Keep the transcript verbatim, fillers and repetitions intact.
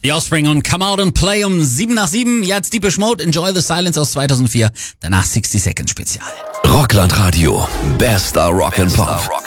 The Offspring und Come Out and Play um sieben nach sieben. Jetzt Deepish Mode, Enjoy the Silence aus zweitausendvier. Danach sixty Seconds Spezial. Rockland Radio. Bester Rock and Pop.